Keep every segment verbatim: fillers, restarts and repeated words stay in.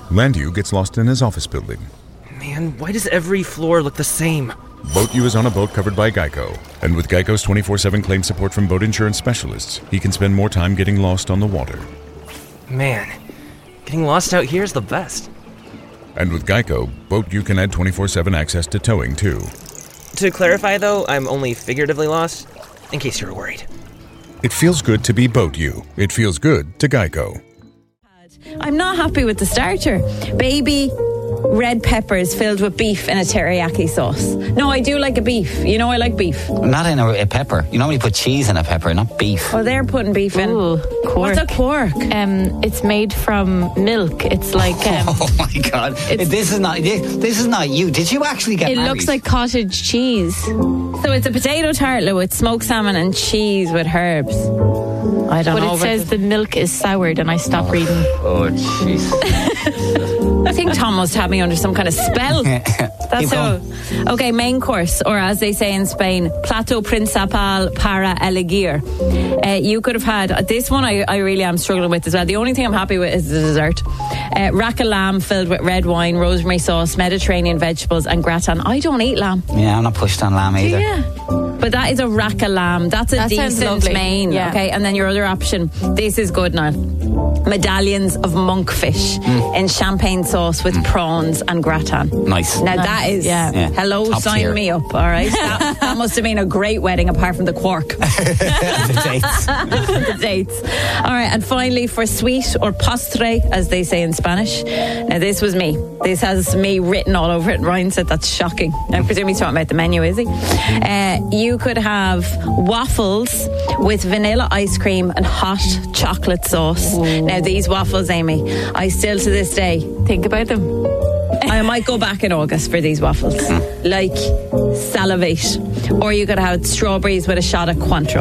Landu gets lost in his office building. Man, why does every floor look the same? Boat U is on a boat covered by Geico. And with Geico's twenty-four seven claim support from boat insurance specialists, he can spend more time getting lost on the water. Man, getting lost out here is the best. And with Geico, Boat U can add twenty-four seven access to towing, too. To clarify, though, I'm only figuratively lost, in case you were worried. It feels good to be Boat U. It feels good to Geico. I'm not happy with the starter. Baby red peppers filled with beef in a teriyaki sauce. No, I do like a beef. You know I like beef. Not in a, a pepper. You normally put cheese in a pepper, not beef. Oh, they're putting beef in. Ooh, quark. What's a quark? Um, it's made from milk. It's like. Um, oh my God! This is not. This is not you. Did you actually get it married? It looks like cottage cheese. So it's a potato tartlet with smoked salmon and cheese with herbs. I don't but know. But it says the milk is soured, and I stopped oh. reading. Oh, jeez. I think Tom must have me under some kind of spell. That's how. Okay, main course, or as they say in Spain, plato principal para elegir. Uh, you could have had this one. I, I really am struggling with as well. The only thing I'm happy with is the dessert. Uh, rack of lamb filled with red wine, rosemary sauce, Mediterranean vegetables, and gratin. I don't eat lamb. Yeah, I'm not pushed on lamb either. Yeah. But that is a rack of lamb. That's a that decent main. Yeah. Okay, and then your other option. This is good now. Medallions of monkfish mm. in champagne sauce with mm. prawns and gratin. Nice. Now nice. that is yeah. Yeah. hello, Top sign tier. me up. All right, that, that must have been a great wedding, apart from the quark. The dates. The dates. All right, and finally for sweet or postre, as they say in Spanish. Now this was me. This has me written all over it. Ryan said that's shocking. I presume he's talking about the menu, is he? Uh, you could have waffles with vanilla ice cream and hot chocolate sauce. Ooh. Now these waffles, Amy, I still to this day think about them. I might go back in August for these waffles. Like salivate. Or you could have strawberries with a shot of Cointreau.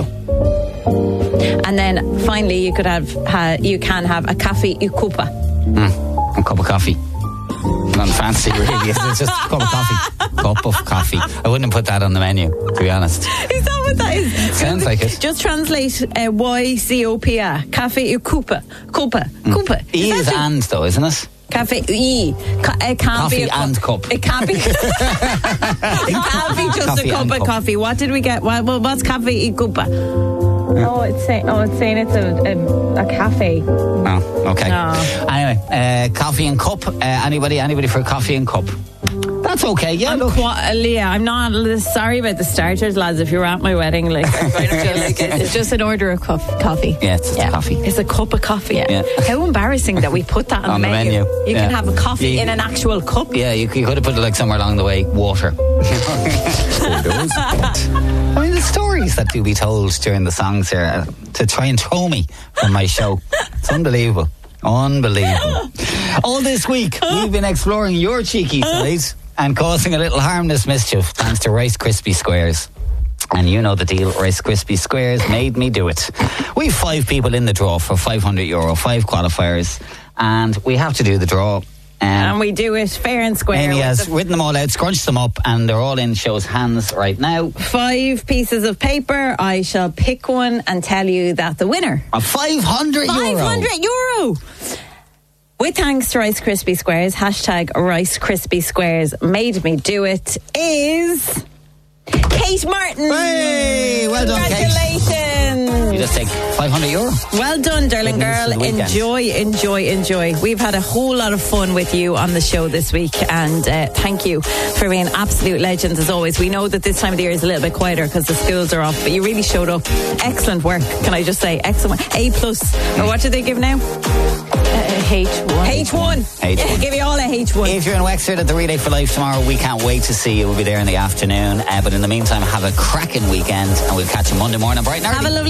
And then finally you could have ha, you can have a cafe y cupa. Mm, a cup of coffee. Not fancy really. It's just a cup of coffee. Cup of coffee. I wouldn't put that on the menu, to be honest. Is that what that is? Sounds like it. Just translate uh, Y C O P A. Cafe y cupa. Cupa. Cupa. Mm. E is, is and though, isn't it? Cafe E. Ca- it can't coffee be a and cup. cup. It can't be. It can't be just coffee a cup of cup. coffee. What did we get? What, what's cafe y cupa? Oh, it's saying. Oh, it's saying it's a a, a cafe. Oh, okay. No. Anyway, uh, coffee and cup. Uh, anybody? Anybody for a coffee and cup? That's okay. Yeah, I'm look. Qua- Leah, I'm not sorry about the starters, lads. If you were at my wedding, like, I'm going to feel like it's just an order of cof- coffee. Yeah, it's just yeah. a coffee. It's a cup of coffee. Yeah. yeah. How embarrassing that we put that on, on the, menu. the menu. You yeah. can have a coffee yeah, in an actual cup. Yeah, you, you could have put it like somewhere along the way. Water. I mean, the stories that do be told during the songs here uh, to try and throw me from my show. It's unbelievable. Unbelievable. All this week, we've been exploring your cheeky side and causing a little harmless mischief thanks to Rice Krispie Squares. And you know the deal, Rice Krispie Squares made me do it. We've five people in the draw for five hundred euro, five qualifiers, and we have to do the draw. Um, and we do it fair and square. Amy has the written them all out, scrunched them up, and they're all in show's hands right now. Five pieces of paper. I shall pick one and tell you that the winner of five hundred euro. five hundred euro. With thanks to Rice Krispie Squares, hashtag Rice Krispie Squares made me do it, is Kate Martin. Hey, well done, Kate. Congratulations. You just take five hundred euro. Well done, darling girl. Enjoy, enjoy, enjoy. We've had a whole lot of fun with you on the show this week, and uh, thank you for being absolute legends as always. We know that this time of the year is a little bit quieter because the schools are off, but you really showed up. Excellent work, can I just say? Excellent work. A plus, or what do they give now? Uh, H one. H one. H one. Yeah, give you all a H one. If you're in Wexford at the Relay for Life tomorrow, we can't wait to see you. We'll be there in the afternoon. Uh, but in the meantime, have a cracking weekend, and we'll catch you Monday morning bright and early. Have a lovely